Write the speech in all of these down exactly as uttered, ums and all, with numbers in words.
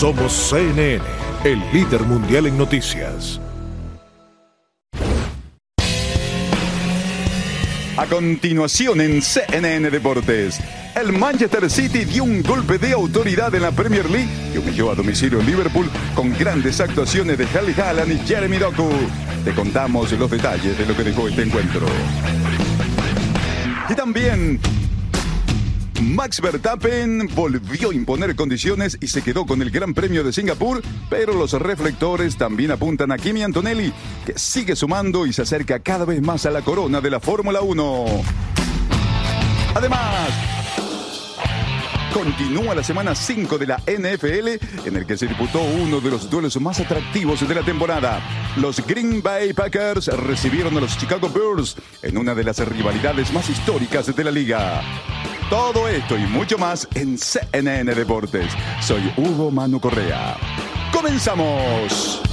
Somos C N N, el líder mundial en noticias. A continuación en C N N Deportes, el Manchester City dio un golpe de autoridad en la Premier League y humilló a domicilio en Liverpool con grandes actuaciones de Erling Haaland y Jeremy Doku. Te contamos los detalles de lo que dejó este encuentro. Y también Max Verstappen volvió a imponer condiciones y se quedó con el Gran Premio de Singapur, pero los reflectores también apuntan a Kimi Antonelli, que sigue sumando y se acerca cada vez más a la corona de la Fórmula uno. Además, continúa la semana cinco de la N F L, en el que se disputó uno de los duelos más atractivos de la temporada. Los Green Bay Packers recibieron a los Chicago Bears en una de las rivalidades más históricas de la liga. Todo esto y mucho más en C N N Deportes. Soy Hugo Manu Correa. ¡Comenzamos!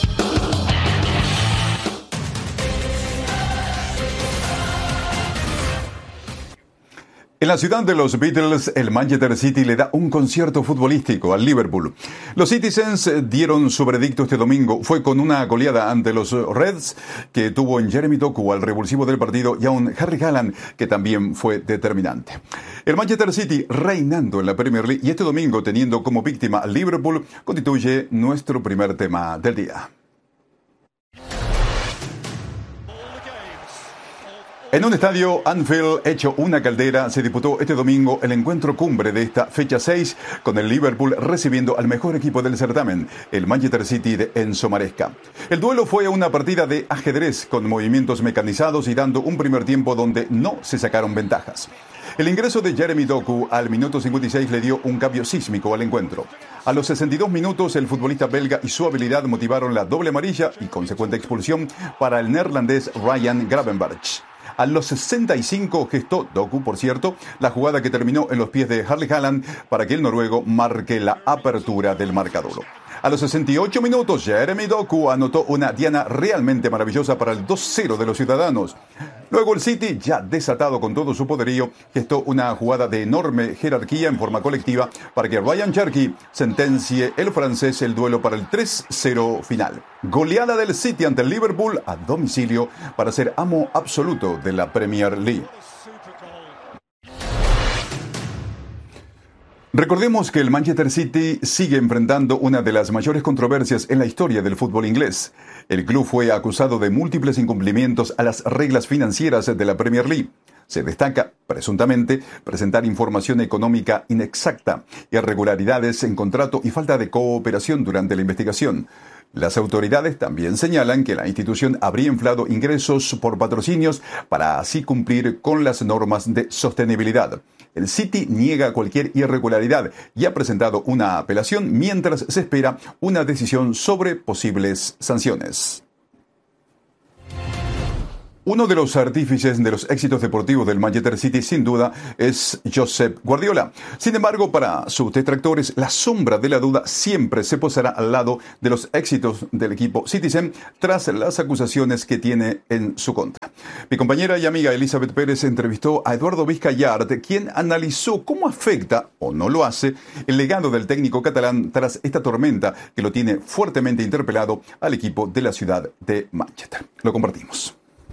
En la ciudad de los Beatles, el Manchester City le da un concierto futbolístico al Liverpool. Los Citizens dieron su veredicto este domingo. Fue con una goleada ante los Reds, que tuvo en Jeremy Doku al revulsivo del partido, y a un Erling Haaland, que también fue determinante. El Manchester City reinando en la Premier League y este domingo teniendo como víctima al Liverpool constituye nuestro primer tema del día. En un estadio Anfield hecho una caldera, se disputó este domingo el encuentro cumbre de esta fecha seis, con el Liverpool recibiendo al mejor equipo del certamen, el Manchester City de Enzo Maresca. El duelo fue una partida de ajedrez con movimientos mecanizados y dando un primer tiempo donde no se sacaron ventajas. El ingreso de Jeremy Doku al minuto cincuenta y seis le dio un cambio sísmico al encuentro. A los sesenta y dos minutos, el futbolista belga y su habilidad motivaron la doble amarilla y consecuente expulsión para el neerlandés Ryan Gravenberch. A los sesenta y cinco gestó Doku, por cierto, la jugada que terminó en los pies de Erling Haaland para que el noruego marque la apertura del marcador. A los sesenta y ocho minutos, Jeremy Doku anotó una diana realmente maravillosa para el dos cero de los ciudadanos. Luego el City, ya desatado con todo su poderío, gestó una jugada de enorme jerarquía en forma colectiva para que Ryan Cherky sentencie el francés el duelo para el tres cero final. Goleada del City ante el Liverpool a domicilio para ser amo absoluto de la Premier League. Recordemos que el Manchester City sigue enfrentando una de las mayores controversias en la historia del fútbol inglés. El club fue acusado de múltiples incumplimientos a las reglas financieras de la Premier League. Se destaca, presuntamente, presentar información económica inexacta, irregularidades en contrato y falta de cooperación durante la investigación. Las autoridades también señalan que la institución habría inflado ingresos por patrocinios para así cumplir con las normas de sostenibilidad. El City niega cualquier irregularidad y ha presentado una apelación mientras se espera una decisión sobre posibles sanciones. Uno de los artífices de los éxitos deportivos del Manchester City, sin duda, es Josep Guardiola. Sin embargo, para sus detractores, la sombra de la duda siempre se posará al lado de los éxitos del equipo Citizen tras las acusaciones que tiene en su contra. Mi compañera y amiga Elizabeth Pérez entrevistó a Eduardo Vizcayart, quien analizó cómo afecta, o no lo hace, el legado del técnico catalán tras esta tormenta que lo tiene fuertemente interpelado al equipo de la ciudad de Manchester. Lo compartimos.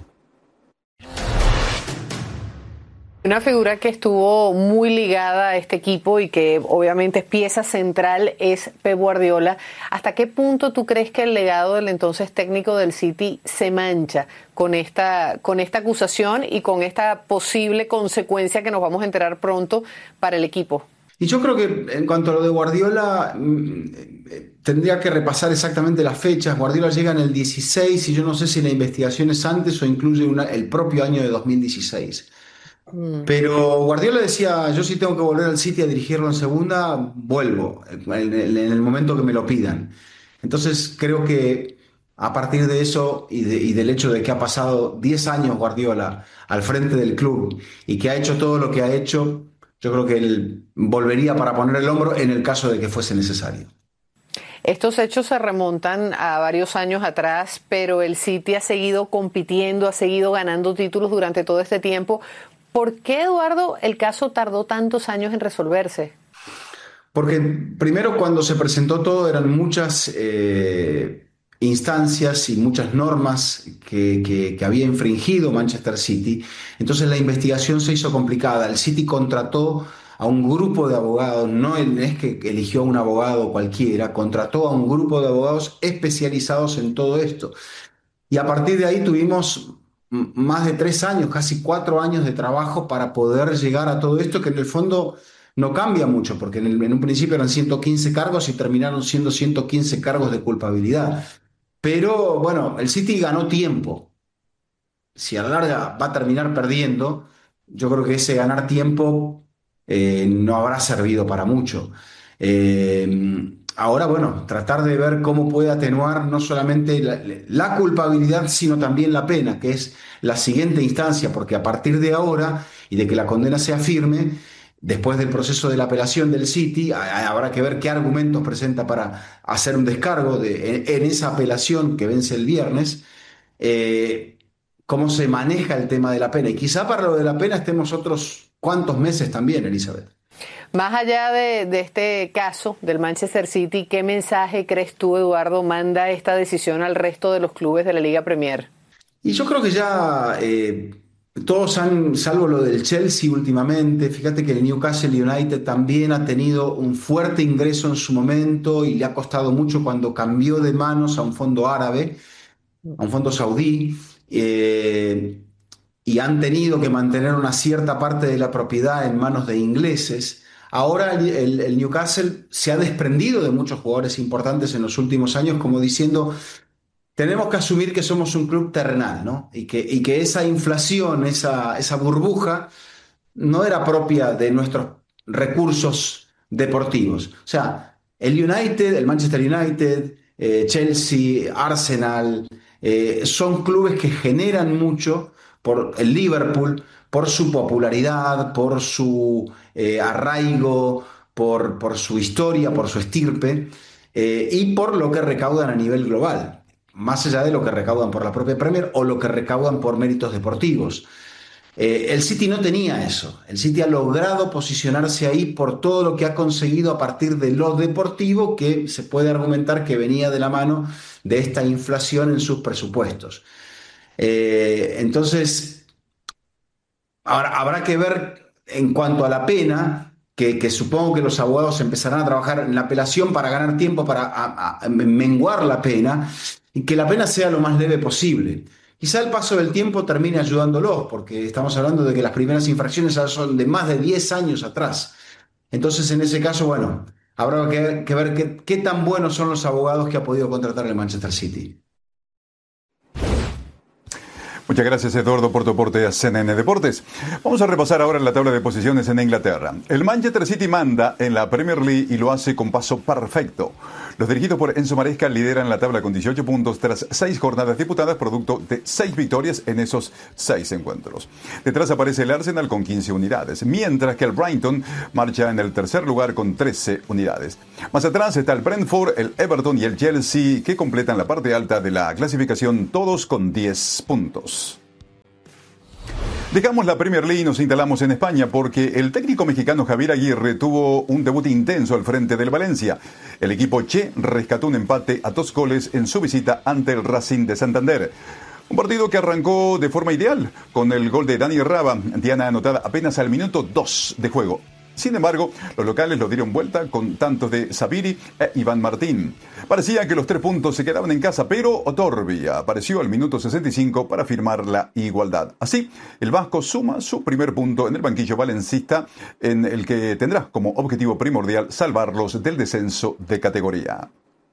Una figura que estuvo muy ligada a este equipo y que obviamente es pieza central es Pep Guardiola. ¿Hasta qué punto tú crees que el legado del entonces técnico del City se mancha con esta, con esta acusación y con esta posible consecuencia que nos vamos a enterar pronto para el equipo? Y yo creo que en cuanto a lo de Guardiola, mmm, tendría que repasar exactamente las fechas. Guardiola llega en el dieciséis y yo no sé si la investigación es antes o incluye una, el propio año de dos mil dieciséis. Pero Guardiola decía, yo si tengo que volver al City a dirigirlo en segunda, vuelvo en el momento que me lo pidan. Entonces creo que a partir de eso y, de, y del hecho de que ha pasado diez años Guardiola al frente del club y que ha hecho todo lo que ha hecho, yo creo que él volvería para poner el hombro en el caso de que fuese necesario. Estos hechos se remontan a varios años atrás, pero el City ha seguido compitiendo, ha seguido ganando títulos durante todo este tiempo. ¿Por qué, Eduardo, el caso tardó tantos años en resolverse? Porque primero cuando se presentó todo eran muchas eh, instancias y muchas normas que, que, que había infringido Manchester City. Entonces la investigación se hizo complicada. El City contrató a un grupo de abogados, no es que eligió a un abogado cualquiera, contrató a un grupo de abogados especializados en todo esto. Y a partir de ahí tuvimos m- más de tres años, casi cuatro años de trabajo para poder llegar a todo esto, que en el fondo no cambia mucho, porque en, el- en un principio eran ciento quince cargos y terminaron siendo ciento quince cargos de culpabilidad. Pero bueno, el City ganó tiempo. Si a la larga va a terminar perdiendo, yo creo que ese ganar tiempo eh, no habrá servido para mucho. Eh, ahora, bueno, tratar de ver cómo puede atenuar no solamente la, la culpabilidad, sino también la pena, que es la siguiente instancia, porque a partir de ahora y de que la condena sea firme, después del proceso de la apelación del City, a- a- habrá que ver qué argumentos presenta para hacer un descargo de, en, en esa apelación que vence el viernes. eh, Cómo se maneja el tema de la pena. Y quizá para lo de la pena estemos otros cuantos meses también, Elizabeth. Más allá de, de este caso del Manchester City, ¿qué mensaje crees tú, Eduardo, manda esta decisión al resto de los clubes de la Liga Premier? Y yo creo que ya eh, todos han, salvo lo del Chelsea últimamente, fíjate que el Newcastle United también ha tenido un fuerte ingreso en su momento y le ha costado mucho cuando cambió de manos a un fondo árabe, a un fondo saudí. eh, y han tenido que mantener una cierta parte de la propiedad en manos de ingleses. Ahora el, el- el Newcastle se ha desprendido de muchos jugadores importantes en los últimos años, como diciendo, tenemos que asumir que somos un club terrenal, ¿no? Y que, y que esa inflación, esa, esa burbuja, no era propia de nuestros recursos deportivos. O sea, el United, el Manchester United, eh, Chelsea, Arsenal, eh, son clubes que generan mucho por el Liverpool, por su popularidad, por su eh, arraigo, por, por su historia, por su estirpe, eh, y por lo que recaudan a nivel global, más allá de lo que recaudan por la propia Premier o lo que recaudan por méritos deportivos. Eh, el City no tenía eso. El City ha logrado posicionarse ahí por todo lo que ha conseguido a partir de lo deportivo, que se puede argumentar que venía de la mano de esta inflación en sus presupuestos. Eh, entonces, ahora habrá que ver en cuanto a la pena, que, que supongo que los abogados empezarán a trabajar en la apelación para ganar tiempo, para a- a- menguar la pena, y que la pena sea lo más leve posible. Quizá el paso del tiempo termine ayudándolos, porque estamos hablando de que las primeras infracciones ya son de más de diez años atrás. Entonces, en ese caso, bueno, habrá que, que ver qué, qué tan buenos son los abogados que ha podido contratar el Manchester City. Muchas gracias, Eduardo, por tu aporte a C N N Deportes. Vamos a repasar ahora la tabla de posiciones en Inglaterra. El Manchester City manda en la Premier League y lo hace con paso perfecto. Los dirigidos por Enzo Maresca lideran la tabla con dieciocho puntos tras seis jornadas disputadas, producto de seis victorias en esos seis encuentros. Detrás aparece el Arsenal con quince unidades, mientras que el Brighton marcha en el tercer lugar con trece unidades. Más atrás está el Brentford, el Everton y el Chelsea, que completan la parte alta de la clasificación, todos con diez puntos. Dejamos la Premier League y nos instalamos en España porque el técnico mexicano Javier Aguirre tuvo un debut intenso al frente del Valencia. El equipo Che rescató un empate a dos goles en su visita ante el Racing de Santander. Un partido que arrancó de forma ideal con el gol de Dani Raba, Diana anotada apenas al minuto dos de juego. Sin embargo, los locales lo dieron vuelta con tantos de Sabiri e Iván Martín. Parecía que los tres puntos se quedaban en casa, pero Otorbi apareció al minuto sesenta y cinco para firmar la igualdad. Así, el vasco suma su primer punto en el banquillo valencista, en el que tendrá como objetivo primordial salvarlos del descenso de categoría.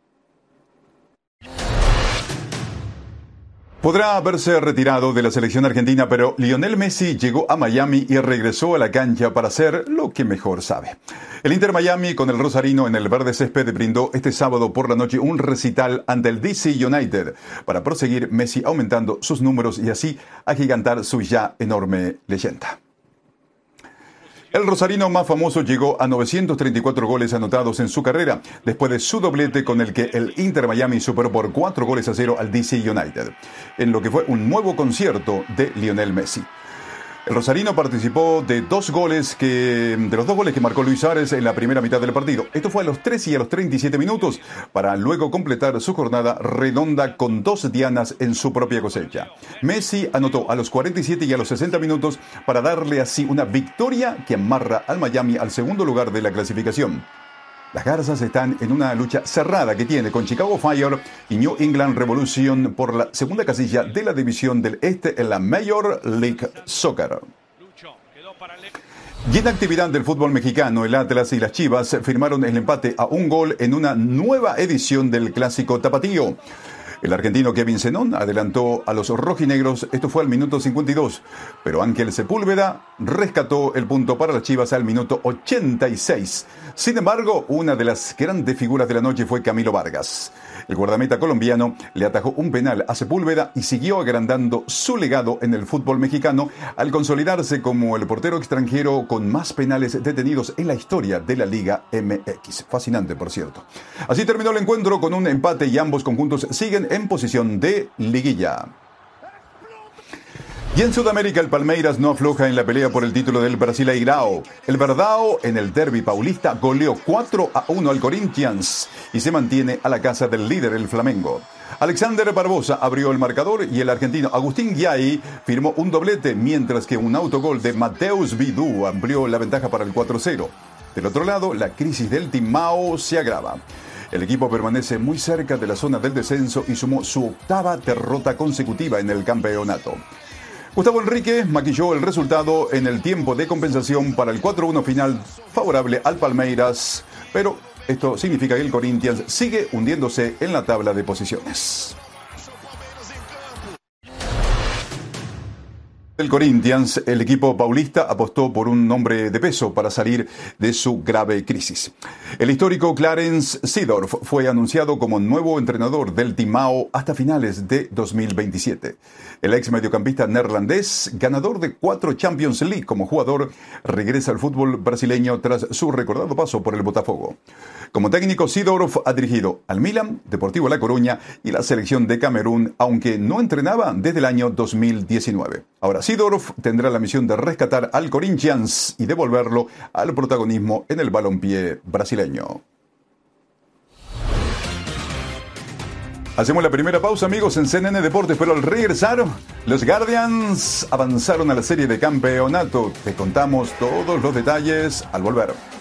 Podrá haberse retirado de la selección argentina, pero Lionel Messi llegó a Miami y regresó a la cancha para hacer lo que mejor sabe. El Inter Miami, con el rosarino en el verde césped, brindó este sábado por la noche un recital ante el D C United para proseguir Messi aumentando sus números y así agigantar su ya enorme leyenda. El rosarino más famoso llegó a novecientos treinta y cuatro goles anotados en su carrera, después de su doblete con el que el Inter Miami superó por cuatro goles a cero al D C United, en lo que fue un nuevo concierto de Lionel Messi. El rosarino participó de dos goles que, de los dos goles que marcó Luis Suárez en la primera mitad del partido. Esto fue a los trece y a los treinta y siete minutos, para luego completar su jornada redonda con dos dianas en su propia cosecha. Messi anotó a los cuarenta y siete y a los sesenta minutos para darle así una victoria que amarra al Miami al segundo lugar de la clasificación. Las Garzas están en una lucha cerrada que tiene con Chicago Fire y New England Revolution por la segunda casilla de la división del Este en la Major League Soccer. Y en actividad del fútbol mexicano, el Atlas y las Chivas firmaron el empate a un gol en una nueva edición del Clásico Tapatío. El argentino Kevin Zenón adelantó a los rojinegros, esto fue al minuto cincuenta y dos, pero Ángel Sepúlveda rescató el punto para las Chivas al minuto ochenta y seis. Sin embargo, una de las grandes figuras de la noche fue Camilo Vargas. El guardameta colombiano le atajó un penal a Sepúlveda y siguió agrandando su legado en el fútbol mexicano al consolidarse como el portero extranjero con más penales detenidos en la historia de la Liga M X. Fascinante, por cierto. Así terminó el encuentro con un empate y ambos conjuntos siguen en posición de liguilla. Y en Sudamérica, el Palmeiras no afloja en la pelea por el título del Brasileirao. El Verdão en el derbi paulista goleó cuatro a uno al Corinthians y se mantiene a la casa del líder, el Flamengo. Alexander Barbosa abrió el marcador y el argentino Agustín Giai firmó un doblete, mientras que un autogol de Mateus Vidú amplió la ventaja para el cuatro cero. Del otro lado, la crisis del Timao se agrava. El equipo permanece muy cerca de la zona del descenso y sumó su octava derrota consecutiva en el campeonato. Gustavo Enrique maquilló el resultado en el tiempo de compensación para el cuatro uno final favorable al Palmeiras, pero esto significa que el Corinthians sigue hundiéndose en la tabla de posiciones. El Corinthians, el equipo paulista, apostó por un hombre de peso para salir de su grave crisis. El histórico Clarence Seedorf fue anunciado como nuevo entrenador del Timao hasta finales de dos mil veintisiete. El ex mediocampista neerlandés, ganador de cuatro Champions League como jugador, regresa al fútbol brasileño tras su recordado paso por el Botafogo. Como técnico, Seedorf ha dirigido al Milan, Deportivo La Coruña y la selección de Camerún, aunque no entrenaba desde el año dos mil diecinueve. Ahora, Seedorf tendrá la misión de rescatar al Corinthians y devolverlo al protagonismo en el balompié brasileño. Hacemos la primera pausa, amigos, en C N N Deportes, pero al regresar, los Guardians avanzaron a la serie de campeonato. Te contamos todos los detalles al volver.